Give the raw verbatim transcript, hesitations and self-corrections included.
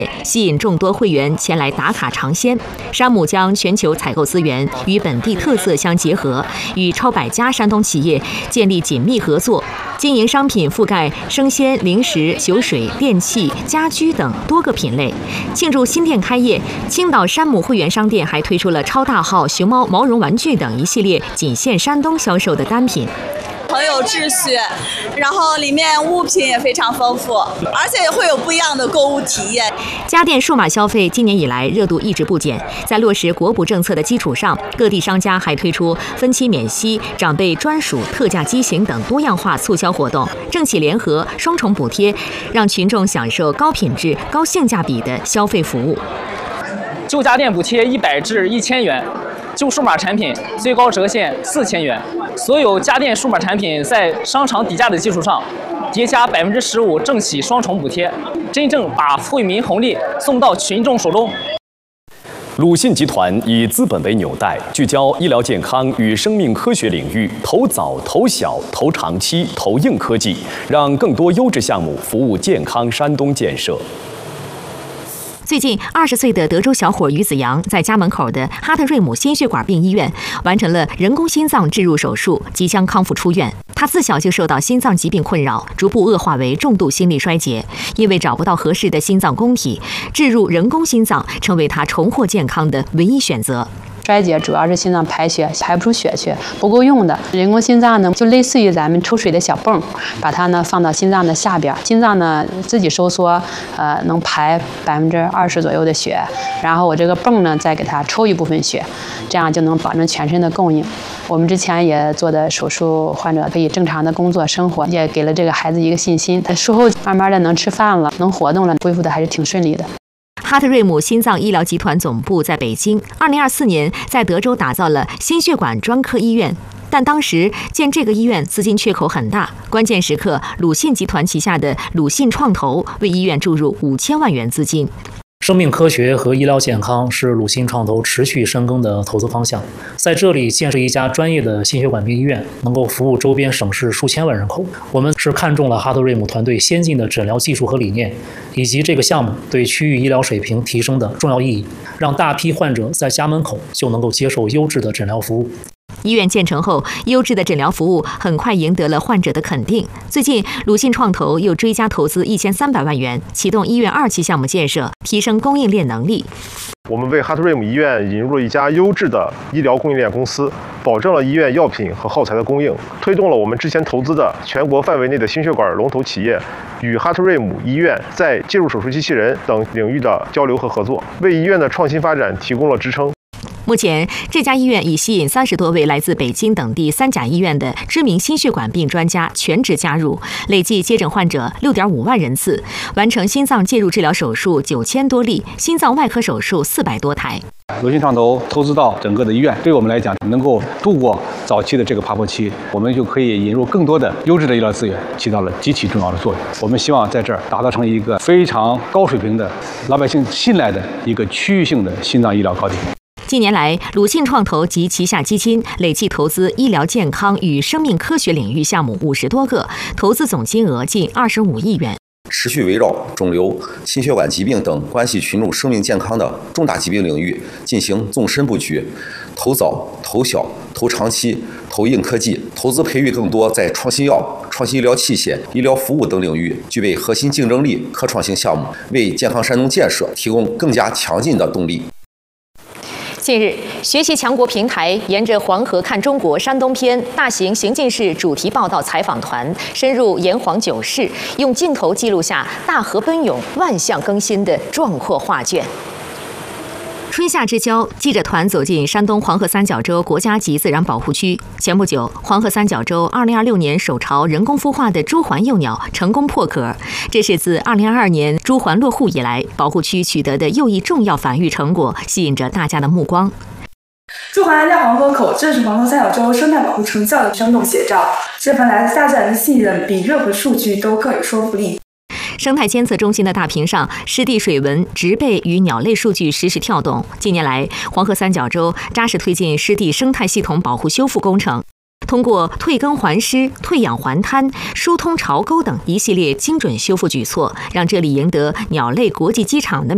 吸引众多会员前来打卡尝鲜。山姆将全球采购资源与本地特色相结合，与超百家山东企业建立紧密合作，经营商品覆盖生鲜、零食、酒水、电器、家居等多个品类。庆祝新店开业，青岛山姆会员商店还推出了超大号熊猫毛绒玩具等一系列仅限山东销售的单品。 很有秩序，然后里面物品也非常丰富，而且也会有不一样的购物体验。 家电数码消费今年以来热度一直不减，在落实国补政策的基础上，各地商家还推出分期免息、长辈专属特价机型等多样化促销活动，政企联合、双重补贴，让群众享受高品质、高性价比的消费服务。 旧家电补贴一百至一千元。旧数码产品最高折现四千元，所有家电数码产品在商场底价的基础上，叠加百分之十五政企双重补贴，真正把惠民红利送到群众手中。 鲁信集团以资本为纽带，聚焦医疗健康与生命科学领域，投早、投小、投长期、投硬科技，让更多优质项目服务健康山东建设。 最近，二十岁的德州小伙于子阳在家门口的哈特瑞姆心血管病医院完成了人工心脏置入手术，即将康复出院。他自小就受到心脏疾病困扰，逐步恶化为重度心力衰竭。因为找不到合适的心脏供体，置入人工心脏成为他重获健康的唯一选择。 衰竭主要是心脏排血排不出血去，不够用的。人工心脏呢，就类似于咱们抽水的小泵，把它呢放到心脏的下边，心脏呢自己收缩，呃，能排百分之二十左右的血，然后我这个泵呢再给它抽一部分血，这样就能保证全身的供应。我们之前也做的手术，患者可以正常的工作生活，也给了这个孩子一个信心。他术后慢慢的能吃饭了，能活动了，恢复的还是挺顺利的。 哈特瑞姆心脏医疗集团总部在北京，二零二四年在德州打造了心血管专科医院。但当时建这个医院资金缺口很大，关键时刻，鲁信集团旗下的鲁信创投为医院注入五千万元资金。 生命科学和医疗健康是鲁信创投持续深耕的投资方向。在这里建设一家专业的心血管病医院，能够服务周边省市数千万人口。我们是看中了哈特瑞姆团队先进的诊疗技术和理念，以及这个项目对区域医疗水平提升的重要意义，让大批患者在家门口就能够接受优质的诊疗服务。 医院建成后，优质的诊疗服务很快赢得了患者的肯定。最近，鲁信创投又追加投资一千三百万元，启动医院二期项目建设，提升供应链能力。 我们为哈特瑞姆医院引入了一家优质的医疗供应链公司，保证了医院药品和耗材的供应，推动了我们之前投资的全国范围内的心血管龙头企业与哈特瑞姆医院在介入手术机器人等领域的交流和合作，为医院的创新发展提供了支撑。 目前，这家医院已吸引三十多位来自北京等地三甲医院的知名心血管病专家全职加入，累计接诊患者六点五万人次，完成心脏介入治疗手术九千多例，心脏外科手术四百多台。 鲁信创投投资到整个的医院，对我们来讲，能够度过早期的这个爬坡期，我们就可以引入更多的优质的医疗资源，起到了极其重要的作用。我们希望在这儿打造成一个非常高水平的、老百姓信赖的一个区域性的心脏医疗高地。 近年来，鲁信创投及旗下基金累计投资医疗健康与生命科学领域项目五十多个，投资总金额近二十五亿元。 持续围绕肿瘤、心血管疾病等关系群众生命健康的重大疾病领域进行纵深布局，投早、投小、投长期、投硬科技，投资培育更多在创新药、创新医疗器械、医疗服务等领域具备核心竞争力、科创性项目，为健康山东建设提供更加强劲的动力。 近日，学习强国平台沿着黄河看中国山东篇大型行进式主题报道采访团深入炎黄九市，用镜头记录下大河奔涌、万象更新的壮阔画卷。春夏之交，记者团走进山东黄河三角洲国家级自然保护区。前不久，黄河三角洲二零二六年首巢人工孵化的朱鹮幼鸟成功破壳，这是自二零二二年朱鹮落户以来，保护区取得的又一重要繁育成果，吸引着大家的目光。 朱鹮安家黄河口正是黄河三角洲生态保护成效的生动写照，这份来自大自然的信任，比任何数据都更有说服力。 生态监测中心的大屏上，湿地水文、植被与鸟类数据实时跳动。近年来，黄河三角洲扎实推进湿地生态系统保护修复工程，通过退耕还湿、退养还滩、疏通潮沟等一系列精准修复举措，让这里赢得鸟类国际机场的